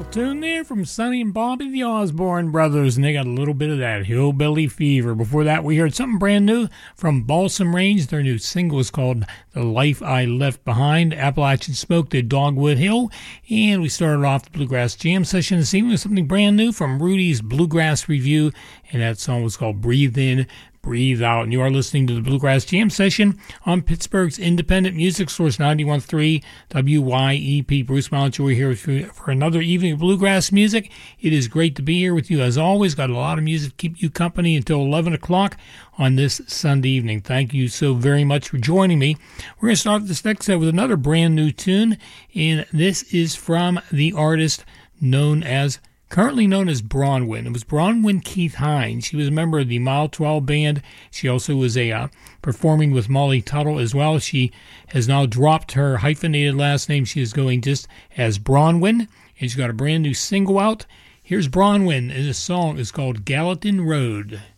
Tune there from Sonny and Bobby the Osborne Brothers, and they got a little bit of that hillbilly fever. Before that, we heard something brand new from Balsam Range. Their new single is called The Life I Left Behind. Appalachian Smoke did Dogwood Hill, and we started off the Bluegrass Jam session this evening with something brand new from Rudy's Bluegrass Review, and that song was called Breathe In, Breathe Out. And you are listening to the Bluegrass Jam session on Pittsburgh's independent music source, 91.3 WYEP. Bruce Malinchure here with you for another evening of bluegrass music. It is great to be here with you as always. Got a lot of music to keep you company until 11 o'clock on this Sunday evening. Thank you so very much for joining me. We're going to start this next set with another brand new tune, and this is from the artist currently known as Bronwyn. It was Bronwyn Keith Hines. She was a member of the Mile 12 band. She also was performing with Molly Tuttle as well. She has now dropped her hyphenated last name. She is going just as Bronwyn, and she's got a brand new single out. Here's Bronwyn, and this song is called Gallatin Road.